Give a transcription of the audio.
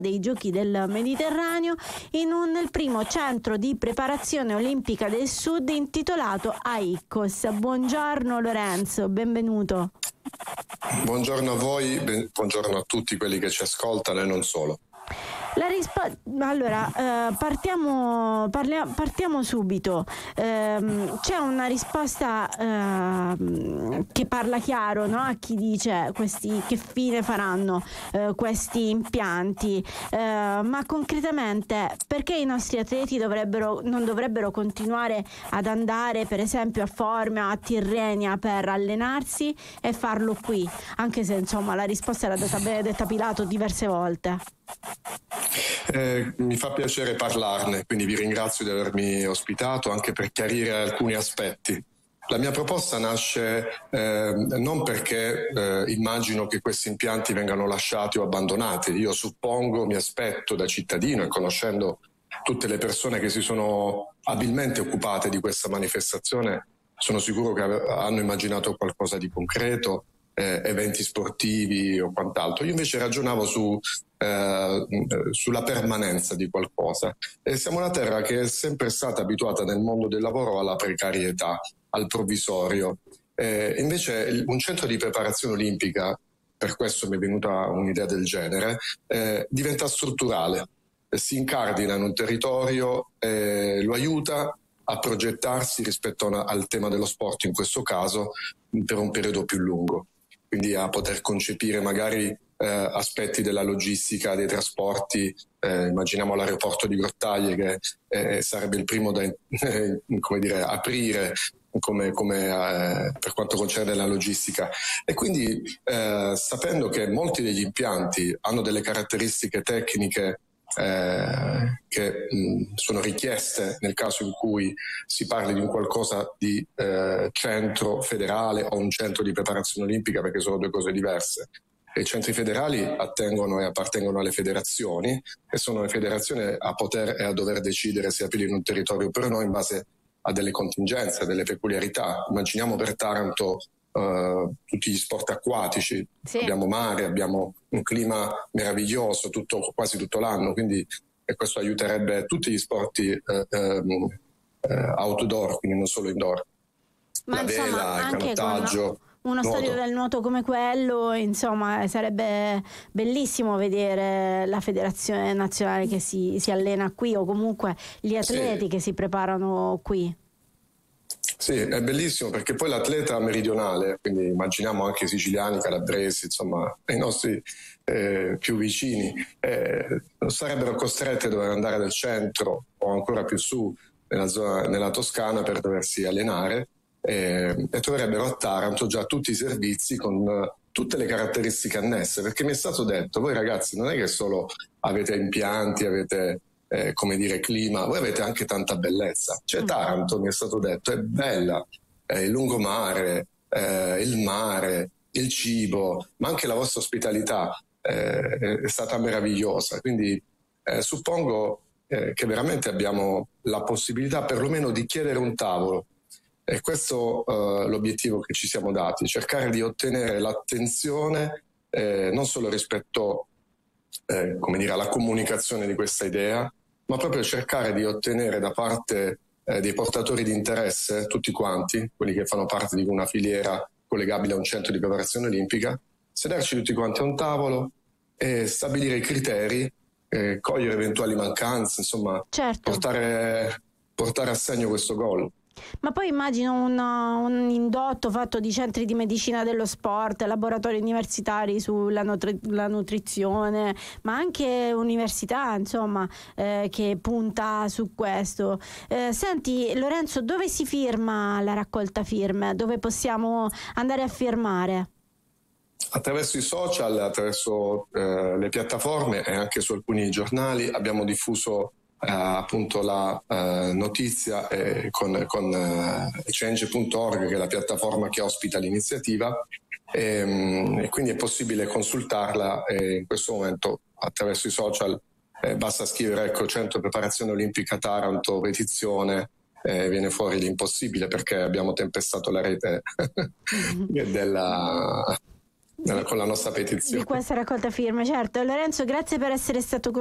dei Giochi del Mediterraneo nel primo centro di preparazione olimpica del Sud intitolato AICCOS. Buongiorno Lorenzo, benvenuto. Buongiorno a voi, buongiorno a tutti quelli che ci ascoltano e non solo. Partiamo subito. C'è una risposta che parla chiaro, no? A chi dice che fine faranno questi impianti, ma concretamente perché i nostri atleti non dovrebbero continuare ad andare per esempio a Formia, a Tirrenia per allenarsi e farlo qui, anche se insomma la risposta era stata detta Pilato diverse volte. Mi fa piacere parlarne, quindi vi ringrazio di avermi ospitato anche per chiarire alcuni aspetti. La mia proposta nasce non perché immagino che questi impianti vengano lasciati o abbandonati. Io suppongo, mi aspetto da cittadino e conoscendo tutte le persone che si sono abilmente occupate di questa manifestazione, sono sicuro che hanno immaginato qualcosa di concreto, eventi sportivi o quant'altro. Io invece ragionavo sulla permanenza di qualcosa. Siamo una terra che è sempre stata abituata nel mondo del lavoro alla precarietà, al provvisorio. Invece un centro di preparazione olimpica, per questo mi è venuta un'idea del genere, diventa strutturale, si incardina in un territorio, lo aiuta a progettarsi rispetto al tema dello sport, in questo caso per un periodo più lungo, quindi a poter concepire magari aspetti della logistica, dei trasporti. Immaginiamo l'aeroporto di Grottaglie che sarebbe il primo da aprire come per quanto concerne la logistica, e quindi sapendo che molti degli impianti hanno delle caratteristiche tecniche che sono richieste nel caso in cui si parli di un qualcosa di centro federale o un centro di preparazione olimpica, perché sono due cose diverse. I centri federali attengono e appartengono alle federazioni, e sono le federazioni a poter e a dover decidere se aprire in un territorio per noi in base a delle contingenze, a delle peculiarità. Immaginiamo per Taranto tutti gli sport acquatici, sì. Abbiamo mare, abbiamo un clima meraviglioso quasi tutto l'anno, quindi questo aiuterebbe tutti gli sport outdoor, quindi non solo indoor. Ma la vela, il canottaggio. Uno stadio del nuoto come quello, insomma, sarebbe bellissimo vedere la federazione nazionale che si allena qui, o comunque gli atleti che si preparano qui. Sì, è bellissimo, perché poi l'atleta meridionale, quindi immaginiamo anche i siciliani, calabresi, insomma i nostri più vicini, sarebbero costretti a dover andare nel centro o ancora più su nella Toscana per doversi allenare, e troverebbero a Taranto già tutti i servizi con tutte le caratteristiche annesse, perché mi è stato detto: voi ragazzi non è che solo avete impianti, avete clima, voi avete anche tanta bellezza. Taranto, mi è stato detto, è bella, il lungomare, il mare, il cibo, ma anche la vostra ospitalità è stata meravigliosa, quindi suppongo che veramente abbiamo la possibilità perlomeno di chiedere un tavolo. E questo l'obiettivo che ci siamo dati, cercare di ottenere l'attenzione non solo rispetto alla comunicazione di questa idea, ma proprio cercare di ottenere da parte dei portatori di interesse, tutti quanti, quelli che fanno parte di una filiera collegabile a un centro di preparazione olimpica, sederci tutti quanti a un tavolo e stabilire i criteri, cogliere eventuali mancanze, insomma, certo. portare a segno questo goal. Ma poi immagino un indotto fatto di centri di medicina dello sport, laboratori universitari sulla la nutrizione, ma anche università, insomma, che punta su questo. Senti Lorenzo, dove si firma la raccolta firme? Dove possiamo andare a firmare? Attraverso i social, attraverso le piattaforme e anche su alcuni giornali abbiamo diffuso appunto la notizia con change.org, che è la piattaforma che ospita l'iniziativa, e quindi è possibile consultarla in questo momento attraverso i social. Basta scrivere Centro Preparazione Olimpica Taranto petizione, viene fuori l'impossibile, perché abbiamo tempestato la rete con la nostra petizione. Di questa raccolta firme, certo. Lorenzo, grazie per essere stato con